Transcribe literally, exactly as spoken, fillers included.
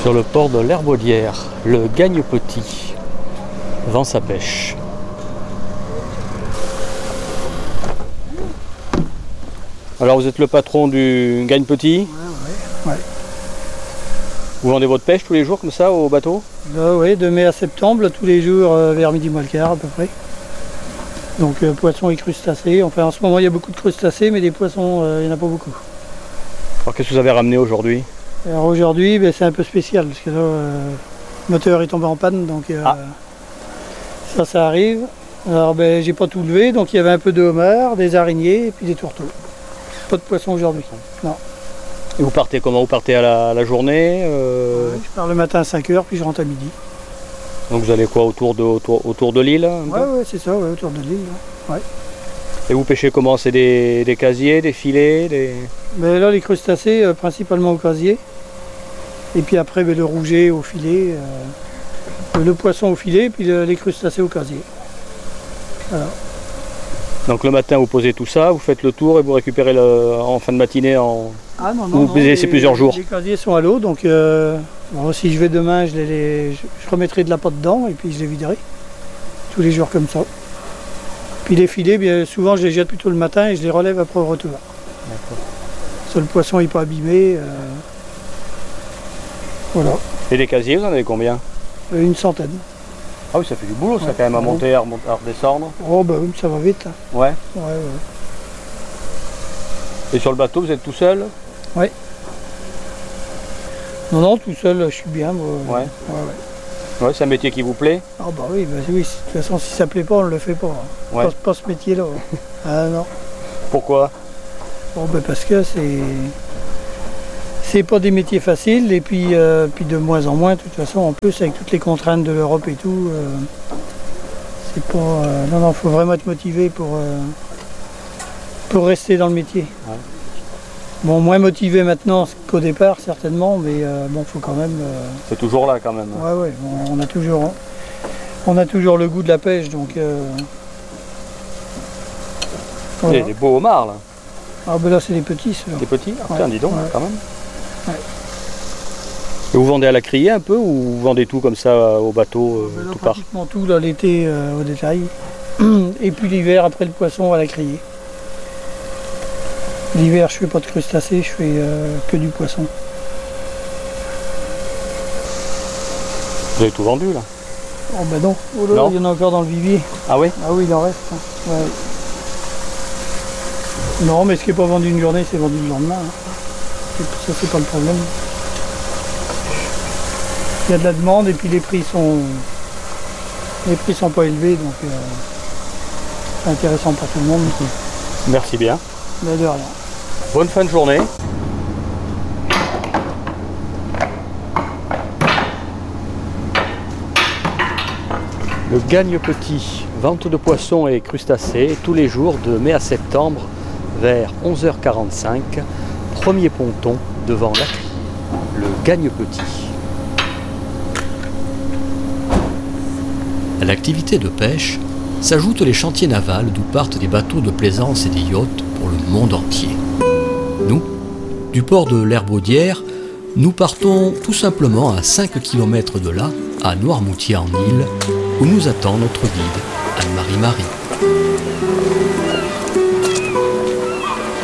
Sur le port de l'Herbaudière, le Gagne-Petit vend sa pêche. Alors vous êtes le patron du Gagne-Petit? Ouais, ouais, ouais. Vous vendez votre pêche tous les jours comme ça au bateau? Là, oui, de mai à septembre, tous les jours euh, vers midi moins le quart à peu près. Donc euh, poissons et crustacés. Enfin en ce moment il y a beaucoup de crustacés, mais des poissons euh, il n'y en a pas beaucoup. Alors qu'est-ce que vous avez ramené aujourd'hui? Alors aujourd'hui ben, c'est un peu spécial parce que là euh, le moteur est tombé en panne, donc euh, ah. ça ça arrive. Alors ben j'ai pas tout levé, donc il y avait un peu de homard, des araignées et puis des tourteaux. Pas de poisson aujourd'hui. Non. Et vous partez comment? Vous partez à la, à la journée euh... ouais, je pars le matin à cinq heures, puis je rentre à midi. Donc vous allez quoi, autour de, autour, autour de l'île? Ouais, ouais, c'est ça, ouais, autour de l'île. Ouais. Et vous pêchez comment? C'est des, des casiers, des filets des... Ben là, les crustacés, euh, principalement au casier. Et puis après, ben, le rouget au filet, euh, le poisson au filet, puis le, les crustacés au casier. Voilà. Donc le matin, vous posez tout ça, vous faites le tour et vous récupérez le, en fin de matinée en... Ah non, non, vous non, laissez plusieurs jours. Les casiers sont à l'eau, donc euh, bon, si je vais demain, je, les, les, je remettrai de la pâte dedans et puis je les viderai. Tous les jours comme ça. Puis les filets, bien souvent, je les jette plutôt le matin et je les relève après au retour. D'accord. Ça, le poisson n'est pas abîmé. Euh, voilà. Et les casiers, vous en avez combien? Une centaine. Ah oui, ça fait du boulot, ça, ouais, quand même, à ouais. monter, à, remonter, à redescendre. Oh bah oui, ça va vite. Hein. Ouais. Ouais, ouais. Et sur le bateau, vous êtes tout seul? Ouais. Non, non, tout seul, je suis bien. Moi. Ouais. Ouais, ouais. Ouais, c'est un métier qui vous plaît? Ah bah oui, bah oui, de toute façon, si ça ne plaît pas, on ne le fait pas. Hein. Ouais. Pas, pas ce métier-là. Ah non. Pourquoi? Bon, bah parce que c'est... C'est pas des métiers faciles, et puis, euh, puis de moins en moins, de toute façon, en plus, avec toutes les contraintes de l'Europe et tout, euh, c'est pas... Euh, non, non, il faut vraiment être motivé pour, euh, pour rester dans le métier. Ouais. Bon, moins motivé maintenant qu'au départ, certainement, mais euh, bon, il faut quand même... Euh... C'est toujours là, quand même. Ouais, ouais, on, on, a toujours, on a toujours le goût de la pêche, donc... Euh... Voilà. Il y a des beaux homards, là. Ah ben là, c'est des petits, ceux-là. Des petits? Ah, ouais. Tiens, dis donc, ouais. Quand même. Ouais. Et vous vendez à la criée un peu, ou vous vendez tout comme ça au bateau, euh, là, tout part? Pratiquement tout, là, l'été euh, au détail. Et puis l'hiver, après le poisson, à la criée. L'hiver, je fais pas de crustacés, je fais euh, que du poisson. Vous avez tout vendu, là? Oh ben non, oh là, non. Il y en a encore dans le vivier. Ah oui? Ah oui, il en reste. Hein. Ouais. Non, mais ce qui n'est pas vendu une journée, c'est vendu le lendemain. Hein. Ça, c'est pas le problème. Il y a de la demande et puis les prix sont les prix sont pas élevés, donc euh, c'est intéressant pour tout le monde. Merci bien. Mais de rien. Bonne fin de journée. Le Gagne-Petit, vente de poissons et crustacés tous les jours de mai à septembre vers onze heures quarante-cinq, premier ponton devant la criée, le Gagne-Petit. À l'activité de pêche s'ajoutent les chantiers navals d'où partent des bateaux de plaisance et des yachts pour le monde entier. Nous, du port de l'Herbaudière, nous partons tout simplement à cinq kilomètres de là, à Noirmoutier en Île, où nous attend notre guide, Anne-Marie Marie.